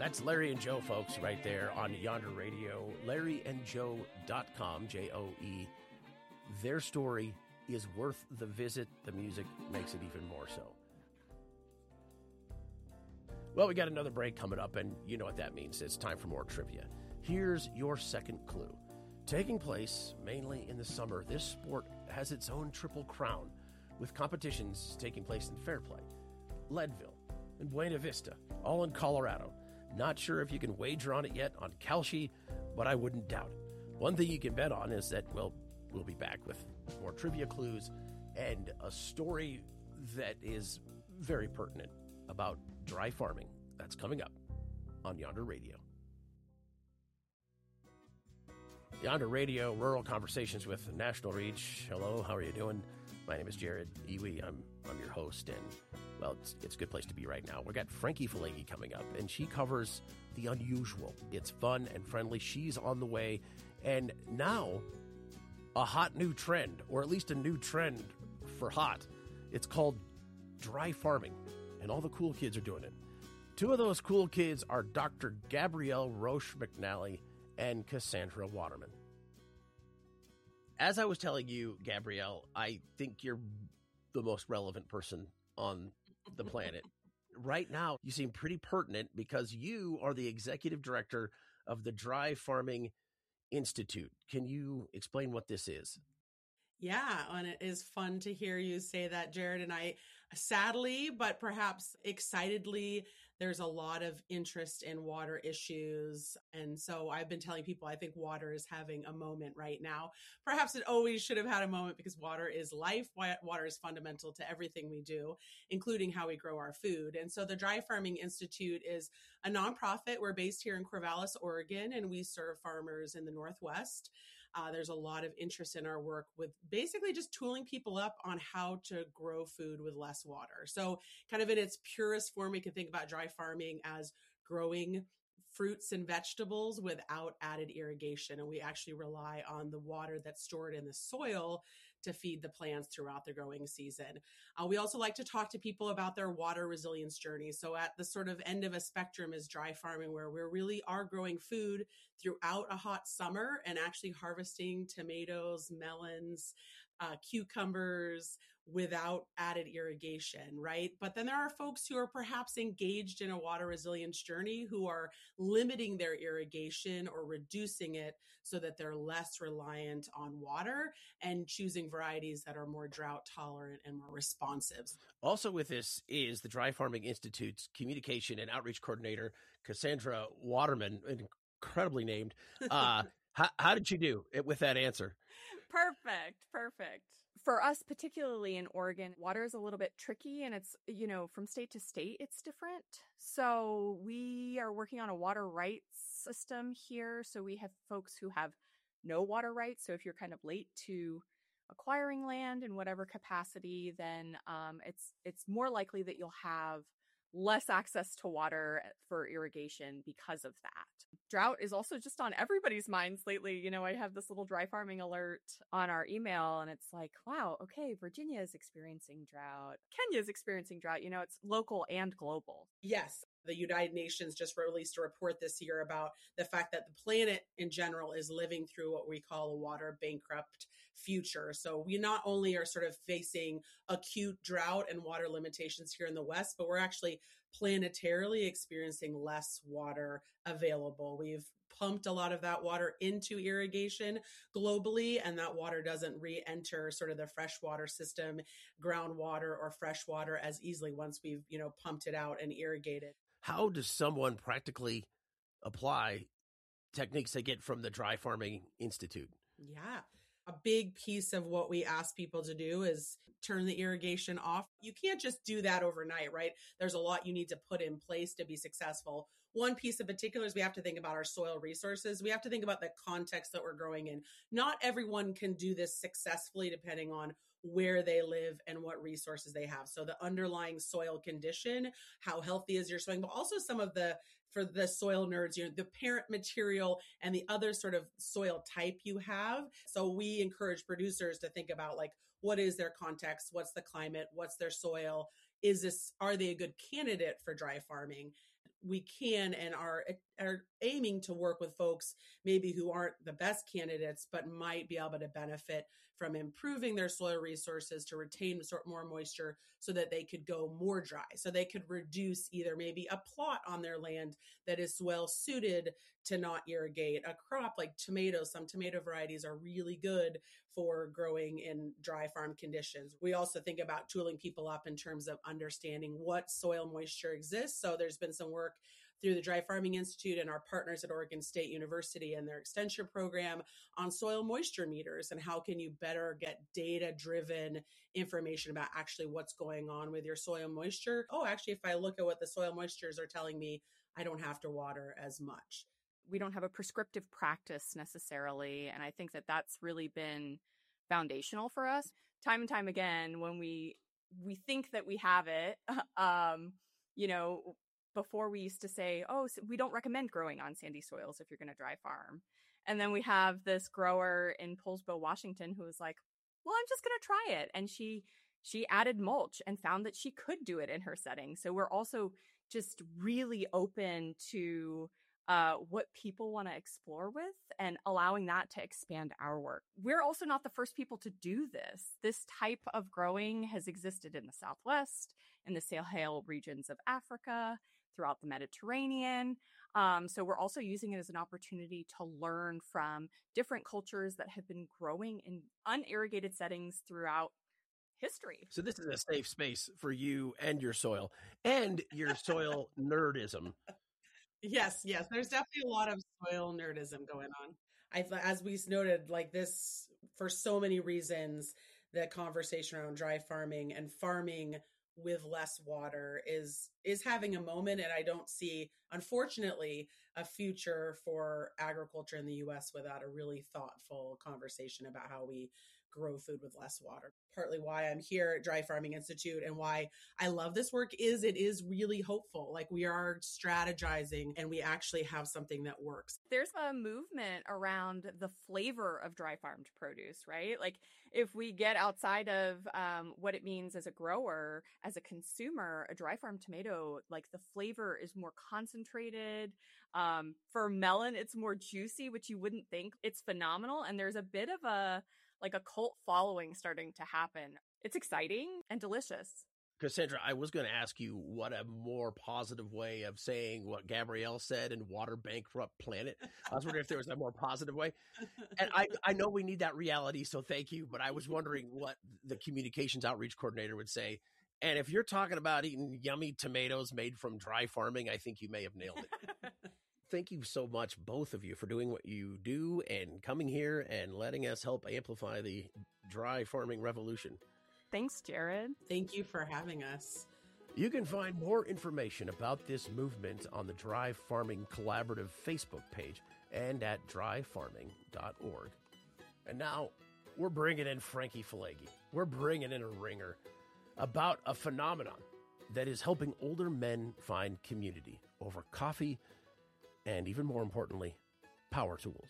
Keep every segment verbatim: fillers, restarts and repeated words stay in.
That's Larry and Joe, folks, right there on Yonder Radio. larry and joe dot com, J O E. Their story is worth the visit. The music makes it even more so. Well, we got another break coming up, and you know what that means. It's time for more trivia. Here's your second clue. Taking place mainly in the summer, this sport has its own triple crown, with competitions taking place in Fairplay, Leadville, and Buena Vista, all in Colorado. Not sure if you can wager on it yet on Kalshi, but I wouldn't doubt it. One thing you can bet on is that, well, we'll be back with more trivia clues and a story that is very pertinent about dry farming. That's coming up on Yonder Radio. Yonder Radio, Rural Conversations with National Reach. Hello, how are you doing? My name is Jared Iwi. I'm I'm your host, and, well, it's, it's a good place to be right now. We've got Frankie Falegi coming up, and she covers the unusual. It's fun and friendly. She's on the way, and now a hot new trend, or at least a new trend for hot. It's called dry farming, and all the cool kids are doing it. Two of those cool kids are Doctor Gabrielle Roche McNally and Cassandra Waterman. As I was telling you, Gabrielle, I think you're the most relevant person on the planet. Right now, you seem pretty pertinent because you are the executive director of the Dry Farming Institute. Can you explain what this is? Yeah, and it is fun to hear you say that, Jared. And I, sadly, but perhaps excitedly, there's a lot of interest in water issues. And so I've been telling people I think water is having a moment right now. Perhaps it always should have had a moment because water is life. Water is fundamental to everything we do, including how we grow our food. And so the Dry Farming Institute is a nonprofit. We're based here in Corvallis, Oregon, and we serve farmers in the Northwest. Uh, there's a lot of interest in our work with basically just tooling people up on how to grow food with less water. So kind of in its purest form, we can think about dry farming as growing fruits and vegetables without added irrigation. And we actually rely on the water that's stored in the soil to feed the plants throughout the growing season. Uh, we also like to talk to people about their water resilience journey. So at the sort of end of a spectrum is dry farming, where we really are growing food throughout a hot summer and actually harvesting tomatoes, melons, uh, cucumbers without added irrigation, right? But then there are folks who are perhaps engaged in a water resilience journey who are limiting their irrigation or reducing it so that they're less reliant on water and choosing varieties that are more drought tolerant and more responsive. Also with this is the Dry Farming Institute's communication and outreach coordinator, Cassandra Waterman, incredibly named. Uh, how, how did you do it with that answer? Perfect. Perfect. For us, particularly in Oregon, water is a little bit tricky, and it's, you know, from state to state, it's different. So we are working on a water rights system here. So we have folks who have no water rights. So if you're kind of late to acquiring land in whatever capacity, then um, it's it's more likely that you'll have less access to water for irrigation because of that. Drought is also just on everybody's minds lately. You know, I have this little dry farming alert on our email, and it's like, wow, okay, Virginia is experiencing drought. Kenya is experiencing drought. You know, it's local and global. Yes. The United Nations just released a report this year about the fact that the planet in general is living through what we call a water bankrupt future. So we not only are sort of facing acute drought and water limitations here in the West, but we're actually planetarily experiencing less water available. We've pumped a lot of that water into irrigation globally, and that water doesn't re-enter sort of the freshwater system, groundwater or freshwater as easily once we've, you know, pumped it out and irrigated. How does someone practically apply techniques they get from the Dry Farming Institute? Yeah. A big piece of what we ask people to do is turn the irrigation off. You can't just do that overnight, right? There's a lot you need to put in place to be successful. One piece in particular is we have to think about our soil resources. We have to think about the context that we're growing in. Not everyone can do this successfully depending on where they live and what resources they have. So the underlying soil condition, how healthy is your soil, but also some of the, for the soil nerds, you know, the parent material and the other sort of soil type you have. So we encourage producers to think about like, what is their context? What's the climate? What's their soil? is this, are they a good candidate for dry farming? We can and are, are aiming to work with folks maybe who aren't the best candidates, but might be able to benefit from improving their soil resources to retain more moisture so that they could go more dry. So they could reduce either maybe a plot on their land that is well suited to not irrigate, a crop like tomatoes. Some tomato varieties are really good for growing in dry farm conditions. We also think about tooling people up in terms of understanding what soil moisture exists. So there's been some work through the Dry Farming Institute and our partners at Oregon State University and their extension program on soil moisture meters and how can you better get data-driven information about actually what's going on with your soil moisture. Oh, actually, if I look at what the soil moistures are telling me, I don't have to water as much. We don't have a prescriptive practice necessarily, and I think that that's really been foundational for us. Time and time again, when we we think that we have it, um, you know, before we used to say, oh, so we don't recommend growing on sandy soils if you're going to dry farm. And then we have this grower in Poulsbo, Washington, who was like, well, I'm just going to try it. And she she added mulch and found that she could do it in her setting. So we're also just really open to uh, what people want to explore with and allowing that to expand our work. We're also not the first people to do this. This type of growing has existed in the Southwest, in the Sahel regions of Africa, throughout the Mediterranean. Um, so we're also using it as an opportunity to learn from different cultures that have been growing in unirrigated settings throughout history. So this is a safe space for you and your soil and your soil nerdism. Yes, yes. There's definitely a lot of soil nerdism going on. I, as we noted, like this, for so many reasons, the conversation around dry farming and farming with less water is is having a moment. And I don't see, unfortunately, a future for agriculture in the U S without a really thoughtful conversation about how we grow food with less water. Partly why I'm here at Dry Farming Institute and why I love this work is it is really hopeful. Like we are strategizing and we actually have something that works. There's a movement around the flavor of dry farmed produce, right? Like if we get outside of um, what it means as a grower, as a consumer, a dry farmed tomato, like the flavor is more concentrated. Um, for melon, it's more juicy, which you wouldn't think. It's phenomenal. And there's a bit of a like a cult following starting to happen. It's exciting and delicious. Cassandra, I was going to ask you what a more positive way of saying what Gabrielle said in Water Bankrupt Planet. I was wondering if there was a more positive way. And I, I know we need that reality, so thank you. But I was wondering what the communications outreach coordinator would say. And if you're talking about eating yummy tomatoes made from dry farming, I think you may have nailed it. Thank you so much, both of you, for doing what you do and coming here and letting us help amplify the dry farming revolution. Thanks, Jared. Thank you for having us. You can find more information about this movement on the Dry Farming Collaborative Facebook page and at dry farming dot org. And now we're bringing in Frankie Falegi. We're bringing in a ringer about a phenomenon that is helping older men find community over coffee and, even more importantly, power tools.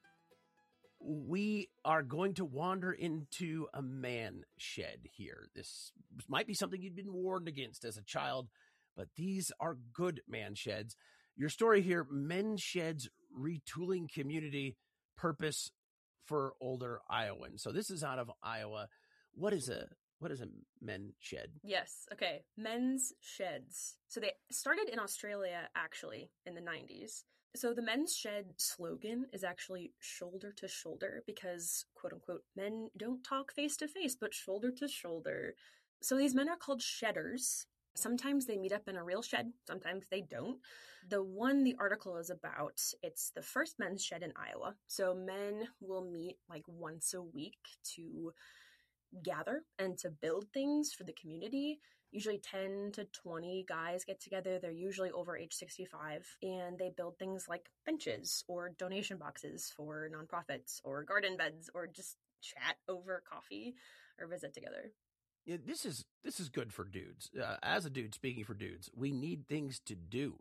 We are going to wander into a man shed here. This might be something you'd been warned against as a child, but these are good man sheds. Your story here, Men Sheds Retooling Community Purpose for Older Iowans. So this is out of Iowa. What is a what is a men shed? Yes. Okay. Men's sheds. So they started in Australia, actually, in the nineties. So the Men's Shed slogan is actually shoulder to shoulder because, quote unquote, men don't talk face to face, but shoulder to shoulder. So these men are called shedders. Sometimes they meet up in a real shed. Sometimes they don't. The one the article is about, it's the first men's shed in Iowa. So men will meet like once a week to gather and to build things for the community. Usually ten to twenty guys get together. They're usually over age sixty-five, and they build things like benches or donation boxes for nonprofits or garden beds or just chat over coffee or visit together. Yeah, this is this is good for dudes. Uh, as a dude, speaking for dudes, we need things to do.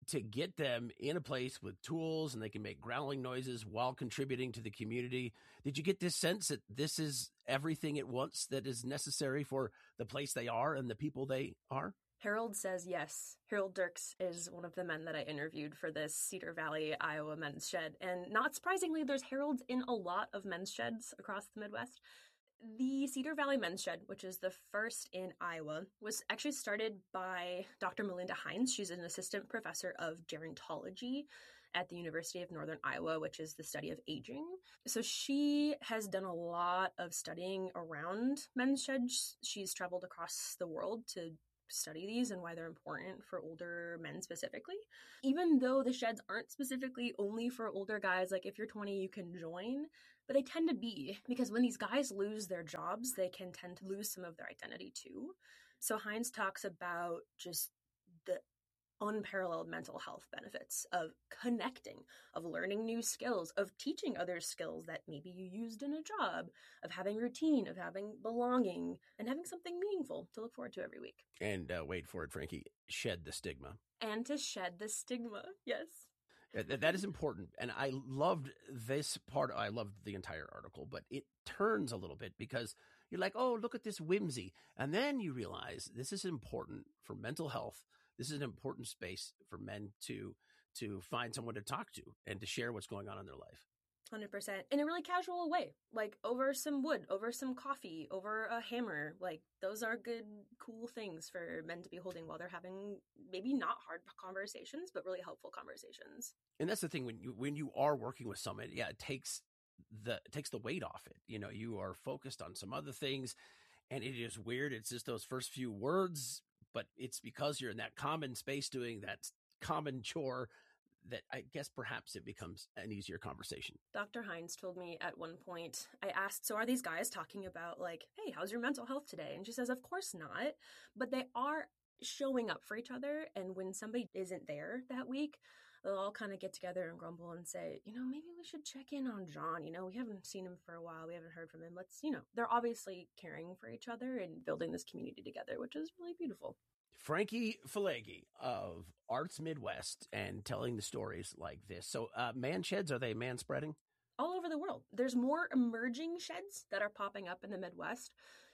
to get them in a place with tools and they can make growling noises while contributing to the community. Did you get this sense that this is everything at once that is necessary for the place they are and the people they are? Harold says yes. Harold Dirks is one of the men that I interviewed for this Cedar Valley, Iowa men's shed. And not surprisingly, there's Harolds in a lot of men's sheds across the Midwest. The Cedar Valley Men's Shed, which is the first in Iowa, was actually started by Doctor Melinda Hines. She's an assistant professor of gerontology at the University of Northern Iowa, which is the study of aging. So she has done a lot of studying around men's sheds. She's traveled across the world to study these and why they're important for older men specifically. Even though the sheds aren't specifically only for older guys, like if you're twenty, you can join, but they tend to be, because when these guys lose their jobs, they can tend to lose some of their identity too. So Hines talks about just the unparalleled mental health benefits of connecting, of learning new skills, of teaching others skills that maybe you used in a job, of having routine, of having belonging, and having something meaningful to look forward to every week. And uh, wait for it, Frankie, shed the stigma. And to shed the stigma, yes. That is important. And I loved this part. I loved the entire article, but it turns a little bit because you're like, oh, look at this whimsy. And then you realize this is important for mental health. This is an important space for men to to find someone to talk to and to share what's going on in their life. one hundred percent. In a really casual way, like over some wood, over some coffee, over a hammer. Like those are good, cool things for men to be holding while they're having maybe not hard conversations, but really helpful conversations. And that's the thing, when you when you are working with someone, yeah, it takes the it takes the weight off it. You know, you are focused on some other things, and it is weird. It's just those first few words, but it's because you're in that common space doing that common chore that I guess perhaps it becomes an easier conversation. Doctor Hines told me at one point, I asked, so are these guys talking about like, hey, how's your mental health today? And she says, of course not, but they are showing up for each other. And when somebody isn't there that week, they'll all kind of get together and grumble and say, you know, maybe we should check in on John. You know, we haven't seen him for a while. We haven't heard from him. Let's, you know, they're obviously caring for each other and building this community together, which is really beautiful. Frankie Falegi of Arts Midwest and telling the stories like this. So uh, man sheds, are they man spreading? All over the world. There's more emerging sheds that are popping up in the Midwest.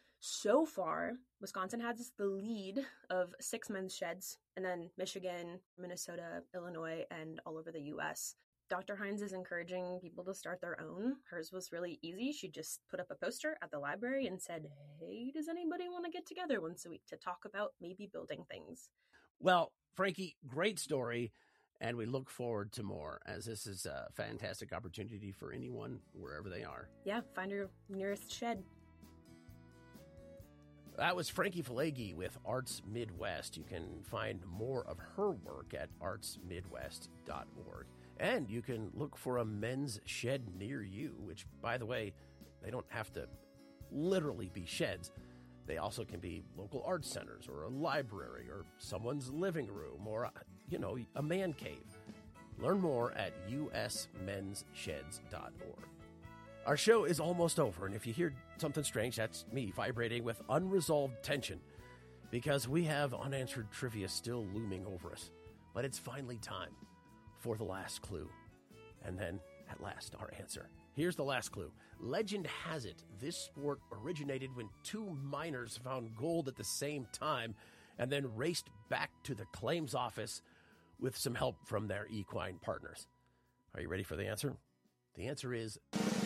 So far, Wisconsin has the lead of six men's sheds, and then Michigan, Minnesota, Illinois, and all over the U S. Doctor Hines is encouraging people to start their own. Hers was really easy. She just put up a poster at the library and said, hey, does anybody want to get together once a week to talk about maybe building things? Well, Frankie, great story. And we look forward to more, as this is a fantastic opportunity for anyone wherever they are. Yeah, find your nearest shed. That was Frankie Falegi with Arts Midwest. You can find more of her work at arts midwest dot org. And you can look for a men's shed near you, which, by the way, they don't have to literally be sheds. They also can be local arts centers or a library or someone's living room or, you know, a man cave. Learn more at u s men's sheds dot org. Our show is almost over, and if you hear something strange, that's me vibrating with unresolved tension because we have unanswered trivia still looming over us. But it's finally time for the last clue. And then, at last, our answer. Here's the last clue. Legend has it this sport originated when two miners found gold at the same time and then raced back to the claims office with some help from their equine partners. Are you ready for the answer? The answer is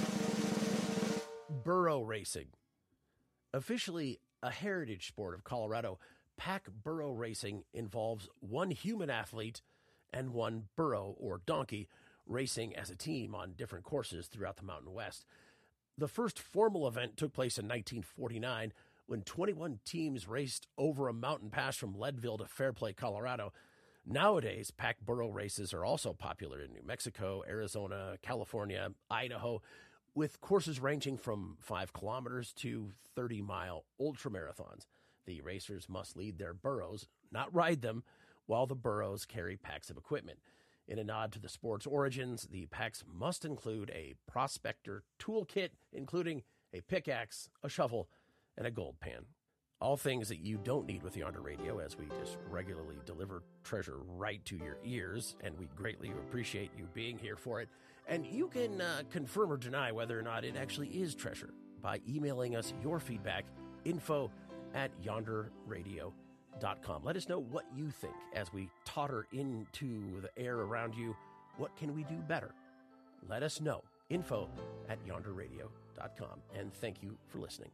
burro racing. Officially a heritage sport of Colorado, pack burro racing involves one human athlete and one burro or donkey racing as a team on different courses throughout the Mountain West. The first formal event took place in nineteen forty-nine when twenty-one teams raced over a mountain pass from Leadville to Fairplay, Colorado. Nowadays, pack burro races are also popular in New Mexico, Arizona, California, Idaho, with courses ranging from five kilometers to thirty-mile ultramarathons. The racers must lead their burros, not ride them, while the burros carry packs of equipment. In a nod to the sport's origins, the packs must include a prospector toolkit, including a pickaxe, a shovel, and a gold pan. All things that you don't need with Yonder Radio, as we just regularly deliver treasure right to your ears, and we greatly appreciate you being here for it. And you can uh, confirm or deny whether or not it actually is treasure by emailing us your feedback, info at yonder radio dot com. Let us know what you think as we totter into the air around you. What can we do better? Let us know, info at yonder radio dot com. And thank you for listening.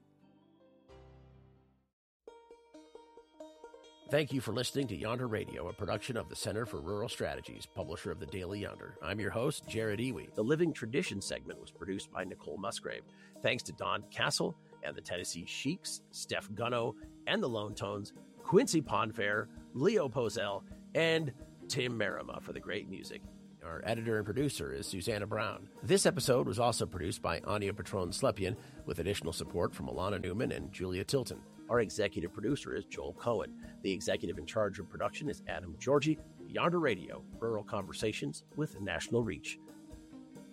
Thank you for listening to Yonder Radio, a production of the Center for Rural Strategies, publisher of the Daily Yonder. I'm your host, Jared Iwi. The Living Tradition segment was produced by Nicole Musgrave. Thanks to Don Castle and the Tennessee Sheiks, Steph Gunno and the Lone Tones, Quincy Ponfair, Leo Pozell, and Tim Merima for the great music. Our editor and producer is Susanna Brown. This episode was also produced by Anya Patron-Slepian with additional support from Alana Newman and Julia Tilton. Our executive producer is Joel Cohen. The executive in charge of production is Adam Georgie. Yonder Radio, rural conversations with national reach.